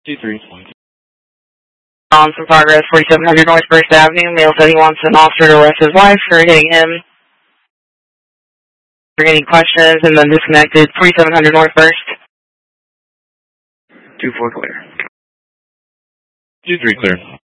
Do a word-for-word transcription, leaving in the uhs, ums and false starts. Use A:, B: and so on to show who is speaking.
A: two three.
B: On some progress, forty-seven hundred North First Avenue. Male said he wants an officer to arrest his wife for hitting him. For any questions, and then disconnected. forty-seven hundred North First.
A: two four clear. two three clear.